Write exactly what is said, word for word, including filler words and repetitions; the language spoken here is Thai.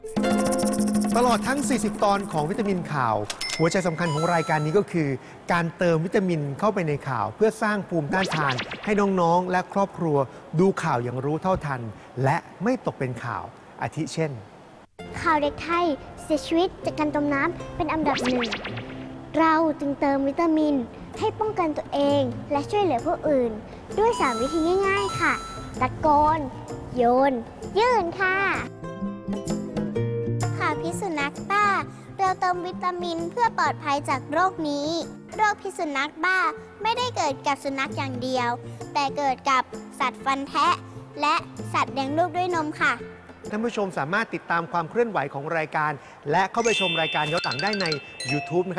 ตลอดทั้ง สี่สิบ ตอนของวิตามินข่าว หัวใจสำคัญของรายการนี้ก็คือ การเติมวิตามินเข้าไปในข่าว เพื่อสร้างภูมิต้านทานให้น้องๆและครอบครัวดูข่าวอย่างรู้เท่าทัน และไม่ตกเป็นข่าว อาทิเช่นข่าวเด็กไทยเสียชีวิตจากการจมน้ำเป็นอันดับหนึ่ง เราจึงเติมวิตามินให้ป้องกันตัวเองและช่วยเหลือผู้อื่น ด้วยสามวิธีง่ายๆค่ะ ตะโกน โยน ยื่นค่ะข่าวพิษสุนัขบ้าเราเติมวิตามินเพื่อปลอดภัยจากโรคนี้ โรคพิษสุนัขบ้าไม่ได้เกิดกับสุนัขอย่างเดียว แต่เกิดกับสัตว์ฟันแทะและสัตว์เลี้ยงลูกด้วยนมค่ะท่านผู้ชมสามารถติดตามความเคลื่อนไหวของรายการ และเข้าไปชมรายการย้อนหลังได้ใน ยูทูบ นะครับ